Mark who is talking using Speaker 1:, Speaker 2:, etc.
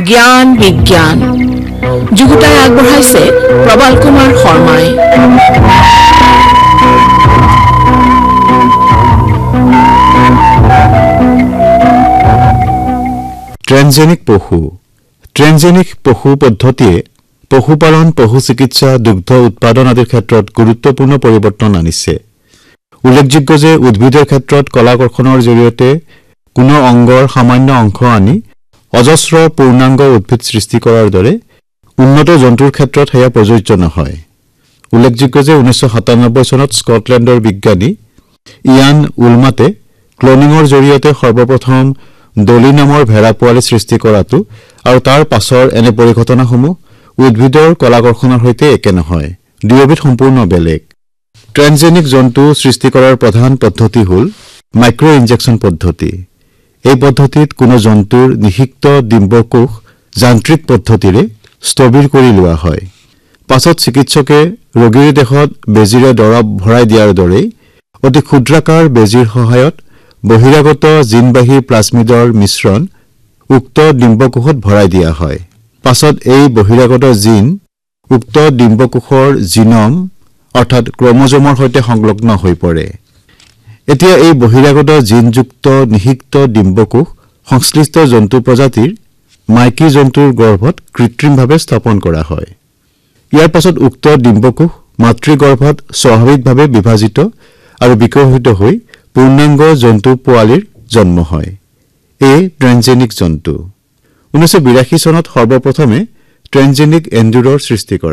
Speaker 1: জ্ঞান বিজ্ঞান যুগুতাই আগবঢ়াইছে প্ৰবাল কুমাৰ শৰ্মাই।
Speaker 2: ট্ৰেনজেনিক পশু পদ্ধতিয়ে পশুপালন, পশু চিকিৎসা, দুগ্ধ উৎপাদন আদিৰ ক্ষেত্ৰত গুৰুত্বপূৰ্ণ পৰিৱৰ্তন আনিছে। উল্লেখযোগ্য যে উদ্ভিদৰ ক্ষেত্ৰত কলাকৰ্ষণৰ জৰিয়তে কোনো অংগৰ সামান্য অংশ আনি অজস্ৰ পূৰ্ণাংগ উদ্ভিদ সৃষ্টি কৰাৰ দৰে উন্নত জন্তুৰ ক্ষেত্ৰত সেয়া প্ৰযোজ্য নহয়। উল্লেখযোগ্য যে 1997 চনত স্কটলেণ্ডৰ বিজ্ঞানী ইয়ান উলমাতে ক্লোনিঙৰ জৰিয়তে সৰ্বপ্ৰথম ডলি নামৰ ভেড়া পোৱালি সৃষ্টি কৰাটো আৰু তাৰ পাছৰ এনে পৰিঘটনাসমূহ উদ্ভিদৰ কলাকৰ্ষণৰ সৈতে একে নহয়, দুয়োবিধ সম্পূৰ্ণ বেলেগ। ট্ৰেনজেনিক জন্তু সৃষ্টি কৰাৰ প্ৰধান পদ্ধতি হ'ল মাইক্ৰ ইনজেকশ্যন পদ্ধতি। এই পদ্ধতিত কোনো জন্তুৰ নিষিক্ত ডিম্বকোষ যান্ত্ৰিক পদ্ধতিৰে স্থবিৰ কৰি লোৱা হয়। পাছত চিকিৎসকে ৰোগীৰ দেহত বেজীৰে দৰৱ ভৰাই দিয়াৰ দৰেই অতি ক্ষুদ্ৰাকাৰ বেজীৰ সহায়ত বহিৰাগত জিনবাহী প্লাজমিডৰ মিশ্ৰণ উক্ত ডিম্বকোষত ভৰাই দিয়া হয়। পাছত এই বহিৰাগত জিন উক্ত ডিম্বকোষৰ জিনম অৰ্থাৎ ক্ৰমোজমৰ সৈতে সংলগ্ন হৈ পৰে। এতিয়া এই বহিৰাগত জিনযুক্ত নিষিক্ত ডিম্বকোষ সংশ্লিষ্ট জন্তু প্ৰজাতিৰ মাইকী জন্তুৰ গৰ্ভত কৃত্ৰিমভাৱে স্থাপন কৰা হয়। ইয়াৰ পাছত উক্ত ডিম্বকোষ মাতৃগৰ্ভত স্বাভাৱিকভাৱে বিভাজিত আৰু বিকশিত হৈ পূৰ্ণাংগ জন্তু পোৱালিৰ জন্ম হয়। এই ট্ৰেনজেনিক জন্তু 1982 চনত সৰ্বপ্ৰথমে ট্ৰেনজেনিক এণ্ডুৰৰ সৃষ্টি কৰে।